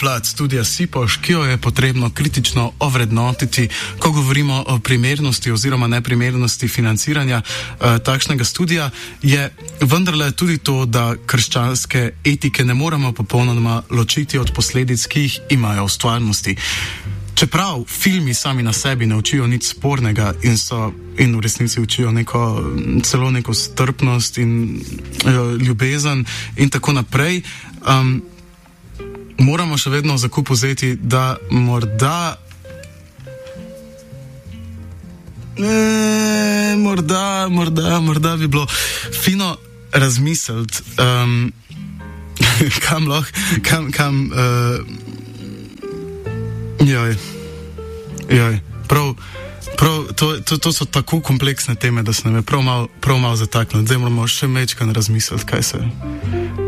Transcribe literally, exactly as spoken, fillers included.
plat studija Sipoš, ki jo je potrebno kritično ovrednotiti, ko govorimo o primernosti oziroma neprimernosti financiranja uh, takšnega studija, je vendarle tudi to, da krščanske etike ne moremo popolnoma ločiti od posledic, ki jih imajo v stvarnosti. Čeprav filmi sami na sebi ne učijo nič spornega in so in v resnici učijo neko, celo neko strpnost in uh, ljubezen in tako naprej, um, moramo še vedno v zakup vzeti, da morda e, morda, morda, morda bi bilo fino razmisliti, um, kam lahko, kam, kam uh, joj, joj, prav, prav, to, to, to so tako kompleksne teme, da se nam je prav malo prav mal zatakniti. Zdaj moramo še mečkan razmisliti, kaj se